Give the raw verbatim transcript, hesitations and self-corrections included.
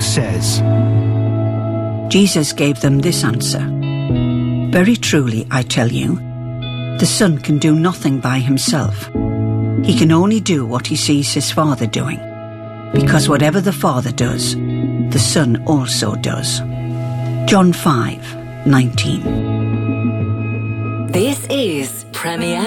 says. Jesus gave them this answer. Very truly, I tell you, the Son can do nothing by himself. He can only do what he sees his Father doing, because whatever the Father does, the Son also does. John five nineteen. This is Premier